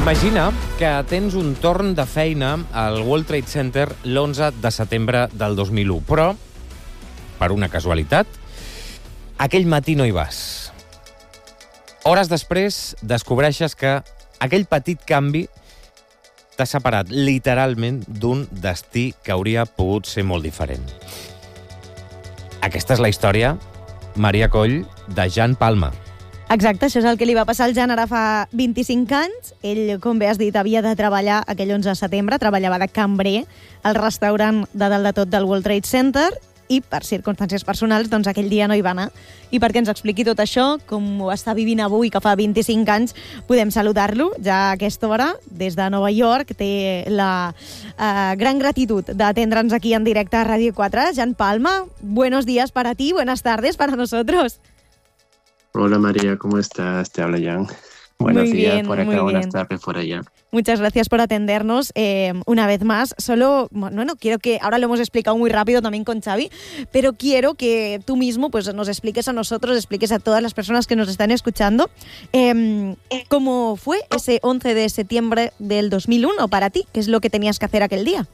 Imagina que tens un torn de feina al World Trade Center l'11 de setembre del 2001, però, per una casualitat, aquell matí no hi vas. Hores després descobreixes que aquell petit canvi t'ha separat literalment d'un destí que hauria pogut ser molt diferent. Aquesta és la història, Maria Coll, de Jan Palma. Exacte, això és el que li va passar al Jan ara fa 25 anys. Ell, com bé has dit, havia de treballar aquell 11 de setembre, treballava de cambrer al restaurant de dalt de tot del World Trade Center i per circumstàncies personals, doncs aquell dia no hi va anar. I perquè ens expliqui tot això, com ho està vivint avui, que fa 25 anys, podem saludar-lo ja a aquesta hora, des de Nova York. Té la gran gratitud d'atendre'ns aquí en directe a Radio 4. Jan Palma, buenos días para ti, buenas tardes para nosotros. Hola María, ¿cómo estás? Te habla Jan. Buenos días por acá, buenas tardes por allá. Muchas gracias por atendernos una vez más. Solo, bueno, quiero que, ahora lo hemos explicado muy rápido también con Xavi, pero quiero que tú mismo pues, nos expliques a nosotros, expliques a todas las personas que nos están escuchando cómo fue ese 11 de septiembre del 2001 para ti, qué es lo que tenías que hacer aquel día.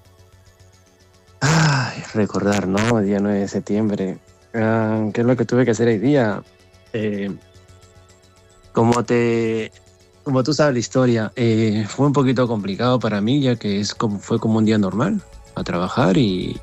Ay, recordar, ¿no? El día 9 de septiembre. ¿Qué es lo que tuve que hacer hoy día? Como tú sabes la historia, fue un poquito complicado para mí, ya que fue como un día normal a trabajar y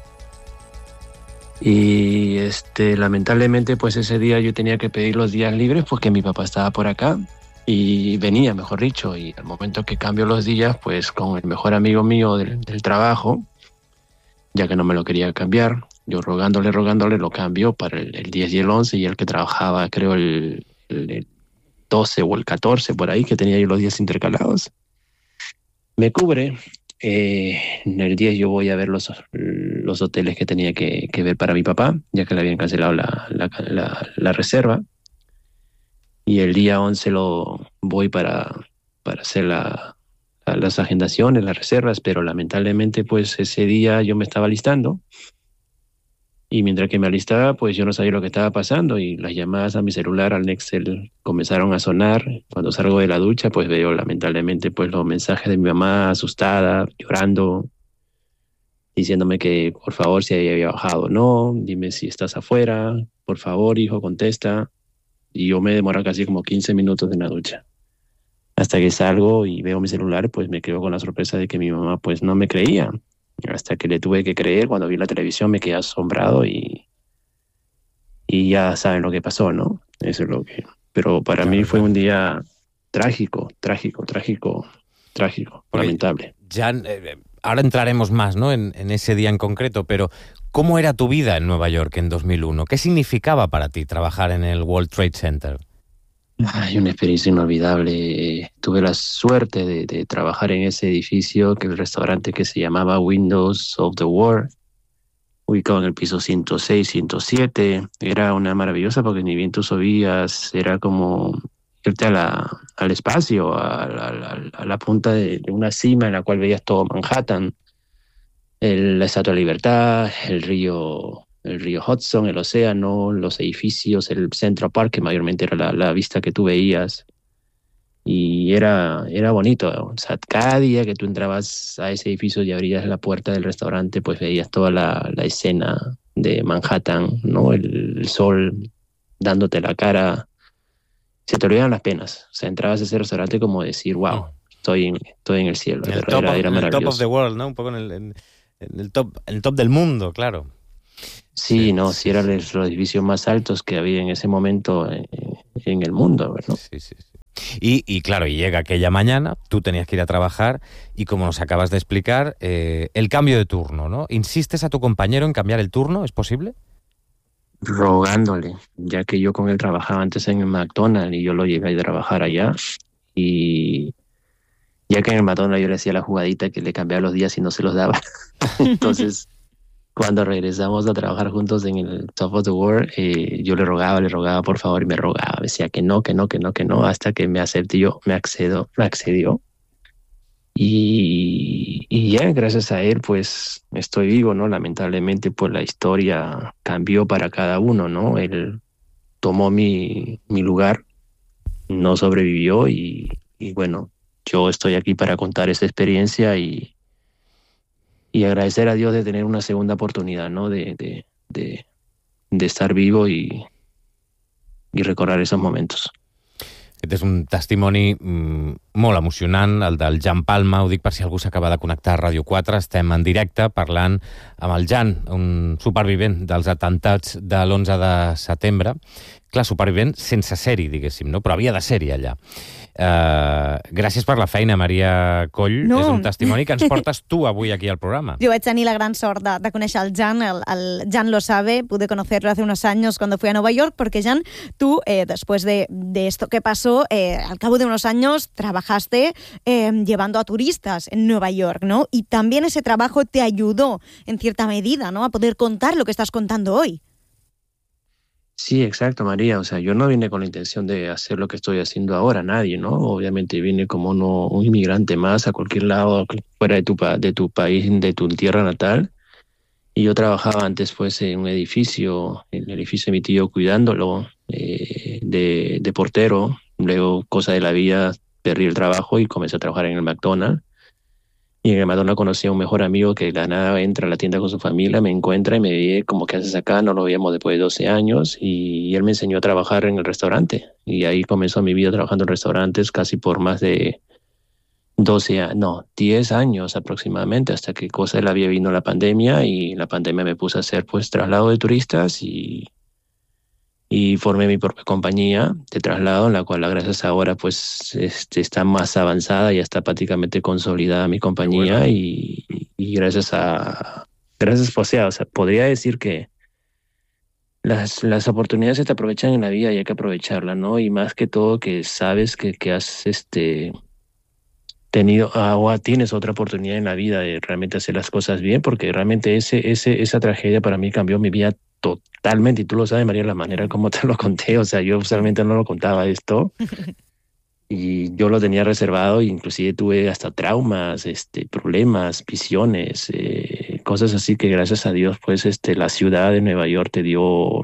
lamentablemente pues ese día yo tenía que pedir los días libres porque mi papá estaba por acá y venía, mejor dicho, y al momento que cambio los días, pues con el mejor amigo mío del trabajo, ya que no me lo quería cambiar, yo rogándole, lo cambió para el 10 y el 11, y el que trabajaba, creo, el 12 o el 14, por ahí, que tenía yo los días intercalados, me cubre. En el 10 yo voy a ver los hoteles que tenía que ver para mi papá, ya que le habían cancelado la reserva. Y el día 11 voy para hacer las agendaciones, las reservas, pero lamentablemente pues ese día yo me estaba alistando y mientras que me alistaba pues yo no sabía lo que estaba pasando y las llamadas a mi celular, al Nextel, comenzaron a sonar. Cuando salgo de la ducha pues veo lamentablemente pues los mensajes de mi mamá asustada, llorando, diciéndome que por favor si había bajado o no, dime si estás afuera, por favor hijo, contesta. Y yo me demoro casi como 15 minutos en la ducha. Hasta que salgo y veo mi celular, pues me quedo con la sorpresa de que mi mamá pues no me creía. Hasta que le tuve que creer, cuando vi la televisión me quedé asombrado y ya saben lo que pasó, ¿no? Eso es lo que... Pero para mí fue un día trágico, lamentable. Ya, ahora entraremos más, ¿no? en ese día en concreto, pero ¿cómo era tu vida en Nueva York en 2001? ¿Qué significaba para ti trabajar en el World Trade Center? Hay una experiencia inolvidable. Tuve la suerte de trabajar en ese edificio, que el restaurante que se llamaba Windows of the World, ubicado en el piso 106, 107. Era una maravillosa porque ni bien tú subías, era como irte al espacio, a la punta de una cima en la cual veías todo Manhattan, la Estatua de la Libertad, el río Hudson, el océano, los edificios, el Central Park, que mayormente era la vista que tú veías. Y era bonito. O sea, cada día que tú entrabas a ese edificio y abrías la puerta del restaurante, pues veías toda la escena de Manhattan, ¿no? El sol dándote la cara. Se te olvidaban las penas. O sea, entrabas a ese restaurante como decir, wow, estoy en el cielo. En el era top of the world, ¿no? Un poco en el top del mundo, claro. Sí, eran los edificios más altos que había en ese momento en el mundo, ¿no? Sí. Y claro, y llega aquella mañana, tú tenías que ir a trabajar y como nos acabas de explicar, el cambio de turno, ¿no? ¿Insistes a tu compañero en cambiar el turno? ¿Es posible? Rogándole, ya que yo con él trabajaba antes en el McDonald's y yo lo llegué a trabajar allá, y ya que en el McDonald's yo le hacía la jugadita que le cambiaba los días y no se los daba. Entonces, cuando regresamos a trabajar juntos en el Top of the World, yo le rogaba por favor, y me rogaba, decía que no, hasta que me accedió. Y ya, gracias a él, pues, estoy vivo, ¿no? Lamentablemente, pues, la historia cambió para cada uno, ¿no? Él tomó mi lugar, no sobrevivió y bueno, yo estoy aquí para contar esta experiencia y agradecer a Dios de tener una segunda oportunidad, ¿no? De estar vivo y recordar esos momentos. Aquest és un testimoni molt emocionant, el del Jan Palma. Ho dic per si algú s'acaba de connectar a Ràdio 4. Estem en directe parlant amb el Jan, un supervivent dels atemptats de l'11 de setembre. Clar, supervivent sense ser-hi, diguéssim, no? Però havia de ser-hi allà. Gràcies per la feina, Maria Coll. No. És un testimoni que ens portes tu avui aquí al programa. Yo vaig tenir la gran sort de conèixer al Jan, el Jan lo sabe, pude conocerlo hace unos años cuando fui a Nueva York, porque Jan, tú, después de esto que pasó, al cabo de unos años trabajaste llevando a turistas en Nueva York, ¿no? Y también ese trabajo te ayudó, en cierta medida, ¿no?, a poder contar lo que estás contando hoy. Sí, exacto, María. O sea, yo no vine con la intención de hacer lo que estoy haciendo ahora, nadie, ¿no? Obviamente vine como un inmigrante más a cualquier lado fuera de tu país, de tu tierra natal. Y yo trabajaba antes pues en un edificio, en el edificio de mi tío, cuidándolo, de portero. Luego, cosa de la vida, perdí el trabajo y comencé a trabajar en el McDonald's. Y en el McDonald's conocí a un mejor amigo que de la nada entra a la tienda con su familia, me encuentra y me dice, como, ¿qué haces acá? No lo veíamos después de 12 años y él me enseñó a trabajar en el restaurante. Y ahí comenzó mi vida trabajando en restaurantes casi por más de 10 años aproximadamente, hasta que cosa de la vida vino la pandemia y la pandemia me puse a hacer pues traslado de turistas y formé mi propia compañía de traslado, en la cual gracias ahora pues está más avanzada, ya está prácticamente consolidada mi compañía. Bueno. Y gracias pues, o sea, podría decir que las oportunidades se te aprovechan en la vida y hay que aprovecharlas, ¿no? Y más que todo que sabes que has tenido o tienes otra oportunidad en la vida de realmente hacer las cosas bien, porque realmente esa tragedia para mí cambió mi vida totalmente, y tú lo sabes, María, la manera como te lo conté. O sea, yo usualmente no lo contaba esto y yo lo tenía reservado, inclusive tuve hasta traumas, problemas, visiones, cosas así que gracias a Dios pues la ciudad de Nueva York te dio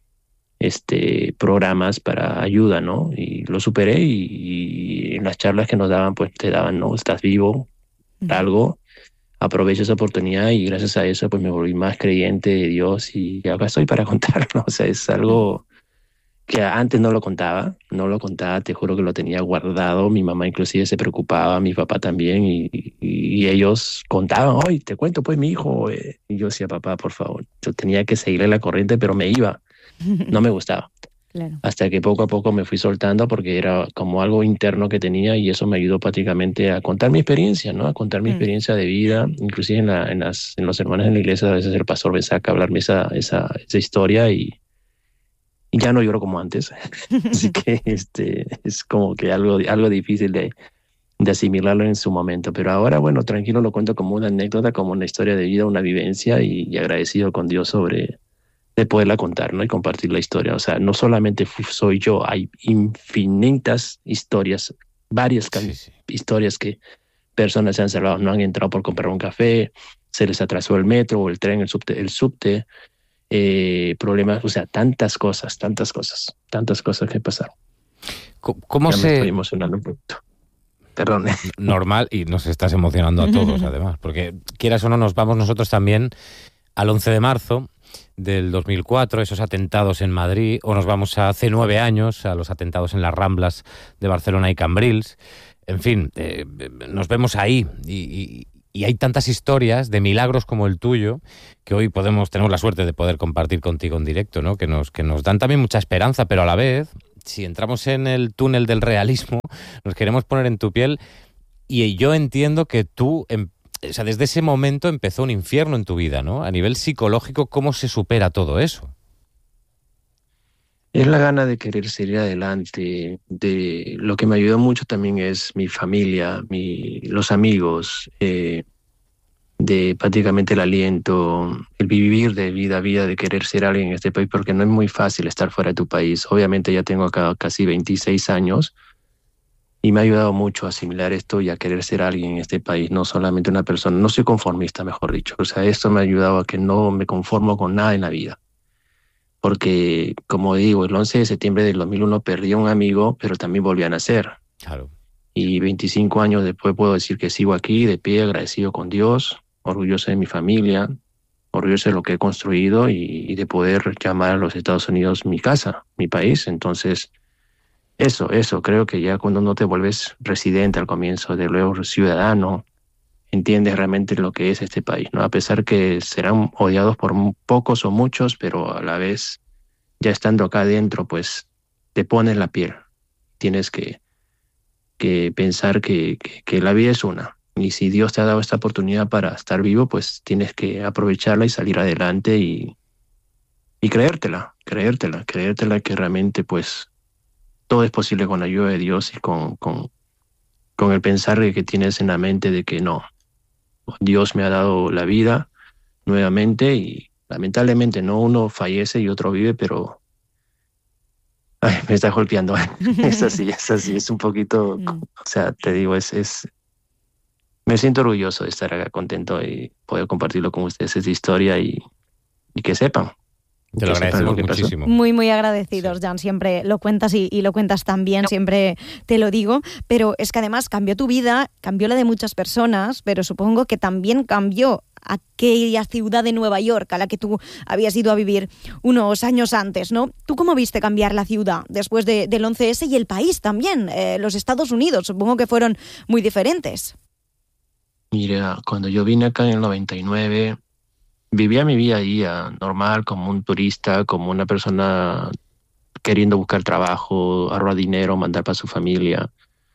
programas para ayuda, ¿no? Y lo superé y en las charlas que nos daban pues te daban, ¿no? Estás vivo, algo, aprovecha esa oportunidad, y gracias a eso pues me volví más creyente de Dios y acá estoy para contarlo. O sea, es algo que antes no lo contaba, te juro que lo tenía guardado. Mi mamá inclusive se preocupaba, mi papá también, y ellos contaban, hoy te cuento pues mi hijo, y yo decía, papá, por favor. Yo tenía que seguirle la corriente, pero me iba, no me gustaba. Claro. Hasta que poco a poco me fui soltando, porque era como algo interno que tenía, y eso me ayudó prácticamente a contar mi experiencia, ¿no? A contar mi experiencia de vida. Inclusive en los hermanos en la iglesia, a veces el pastor me saca a hablarme esa historia y ya no lloro como antes. Así que es como que algo difícil de asimilarlo en su momento. Pero ahora, bueno, tranquilo, lo cuento como una anécdota, como una historia de vida, una vivencia, y agradecido con Dios de poderla contar, ¿no? Y compartir la historia. O sea, no solamente soy yo, hay infinitas historias, varias historias que personas se han salvado, no han entrado por comprar un café, se les atrasó el metro o el tren, el subte, problemas, o sea, tantas cosas que pasaron. ¿Cómo me estoy emocionando un poquito. Perdón. Normal, y nos estás emocionando a todos, además, porque quieras o no, nos vamos nosotros también al 11 de marzo del 2004, esos atentados en Madrid, o nos vamos a hace 9 años, a los atentados en las Ramblas de Barcelona y Cambrils. En fin, nos vemos ahí, y hay tantas historias de milagros como el tuyo que hoy tenemos la suerte de poder compartir contigo en directo, ¿no? Que nos dan también mucha esperanza, pero a la vez, si entramos en el túnel del realismo, nos queremos poner en tu piel, y yo entiendo que tú, o sea, desde ese momento empezó un infierno en tu vida, ¿no? A nivel psicológico, ¿cómo se supera todo eso? Es la gana de querer seguir adelante. Lo que me ayudó mucho también es mi familia, los amigos, de prácticamente el aliento, el vivir de vida a vida, de querer ser alguien en este país, porque no es muy fácil estar fuera de tu país. Obviamente ya tengo acá casi 26 años y me ha ayudado mucho a asimilar esto y a querer ser alguien en este país, no solamente una persona. No soy conformista, mejor dicho. O sea, esto me ha ayudado a que no me conformo con nada en la vida. Porque, como digo, el 11 de septiembre del 2001 perdí a un amigo, pero también volví a nacer. Claro. Y 25 años después puedo decir que sigo aquí, de pie, agradecido con Dios, orgulloso de mi familia, orgulloso de lo que he construido y de poder llamar a los Estados Unidos mi casa, mi país. Entonces, eso, creo que ya cuando no te vuelves residente al comienzo, de luego ciudadano, entiendes realmente lo que es este país, ¿no? A pesar que serán odiados por pocos o muchos, pero a la vez, ya estando acá adentro, pues te pones la piel. Tienes que pensar que la vida es una. Y si Dios te ha dado esta oportunidad para estar vivo, pues tienes que aprovecharla y salir adelante y creértela que realmente pues todo es posible con la ayuda de Dios y con el pensar que tienes en la mente de que no, Dios me ha dado la vida nuevamente y lamentablemente no, uno fallece y otro vive, pero ay, me está golpeando. Es así, es un poquito, o sea, te digo, me siento orgulloso de estar acá, contento y poder compartirlo con ustedes esta historia y que sepan. Te lo agradecemos muchísimo. Muy, muy agradecidos, Jan. Siempre lo cuentas y lo cuentas tan bien, siempre te lo digo. Pero es que además cambió tu vida, cambió la de muchas personas, pero supongo que también cambió aquella ciudad de Nueva York a la que tú habías ido a vivir unos años antes, ¿no? ¿Tú cómo viste cambiar la ciudad después del 11S y el país también? Los Estados Unidos, supongo que fueron muy diferentes. Mira, cuando yo vine acá en el 99... vivía mi vida ahí normal, como un turista, como una persona queriendo buscar trabajo, ahorrar dinero, mandar para su familia.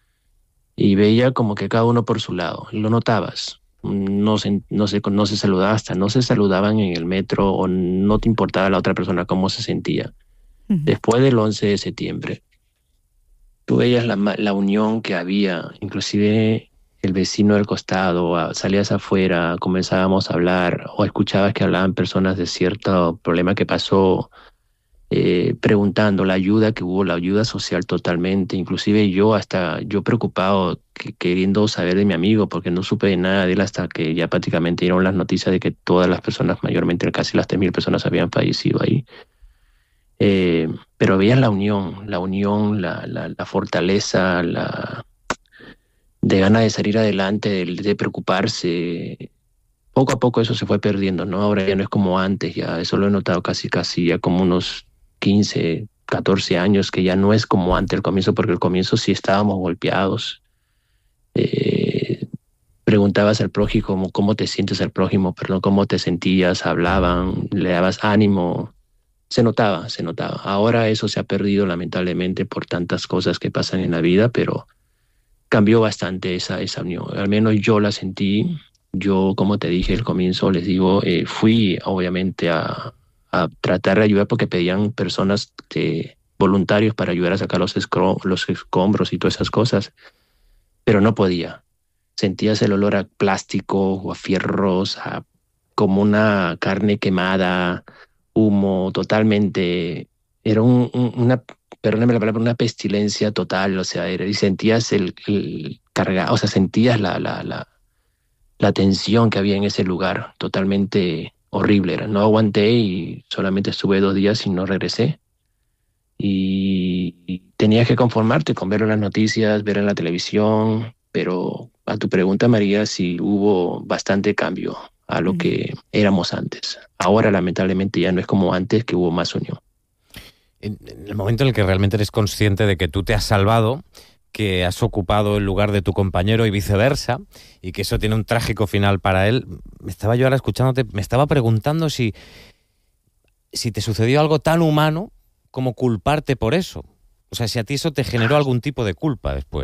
Y veía como que cada uno por su lado. Lo notabas. No se saludaba, hasta no se saludaban en el metro o no te importaba la otra persona cómo se sentía. Uh-huh. Después del 11 de septiembre, tú veías la unión que había, inclusive el vecino del costado, salías afuera, comenzábamos a hablar o escuchabas que hablaban personas de cierto problema que pasó, preguntando la ayuda que hubo, la ayuda social totalmente, inclusive yo preocupado, queriendo saber de mi amigo porque no supe de nada de él hasta que ya prácticamente dieron las noticias de que todas las personas, mayormente casi las 3,000 personas habían fallecido ahí. Pero veías la unión, la fortaleza, de ganas de salir adelante, de preocuparse. Poco a poco eso se fue perdiendo, ¿no? Ahora ya no es como antes, ya eso lo he notado casi ya como unos 15, 14 años, que ya no es como antes el comienzo, porque al comienzo sí estábamos golpeados. Preguntabas al prójimo, ¿cómo te sientes al prójimo? Perdón, ¿cómo te sentías? Hablaban, le dabas ánimo. Se notaba. Ahora eso se ha perdido lamentablemente por tantas cosas que pasan en la vida, pero cambió bastante esa unión. Al menos yo la sentí. Yo, como te dije al comienzo, les digo, fui obviamente a tratar de ayudar porque pedían personas, voluntarios para ayudar a sacar los escombros y todas esas cosas, pero no podía. Sentías el olor a plástico o a fierros, como una carne quemada, humo, totalmente. Era perdóname la palabra, una pestilencia total, o sea, y sentías el carga, o sea, sentías la tensión que había en ese lugar, totalmente horrible. No aguanté y solamente estuve 2 días y no regresé. Y tenías que conformarte con ver en las noticias, ver en la televisión, pero a tu pregunta, María, sí hubo bastante cambio a lo que éramos antes. Ahora, lamentablemente, ya no es como antes, que hubo más unión. En el momento en el que realmente eres consciente de que tú te has salvado, que has ocupado el lugar de tu compañero y viceversa, y que eso tiene un trágico final para él, estaba yo ahora escuchándote, me estaba preguntando si te sucedió algo tan humano como culparte por eso. O sea, si a ti eso te generó algún tipo de culpa después.